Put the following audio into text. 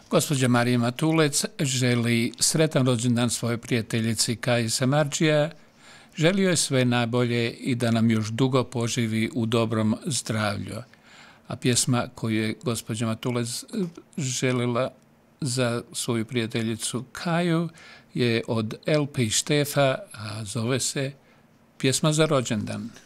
Gospođa Marija Matulec želi sretan rođendan svojoj prijateljici Kaji Samardžija, želi joj sve najbolje i da nam još dugo poživi u dobrom zdravlju. A pjesma koju je gospođa Matulec željela za svoju prijateljicu Kaju je od LP Štefa, a zove se Pjesma za rođendan.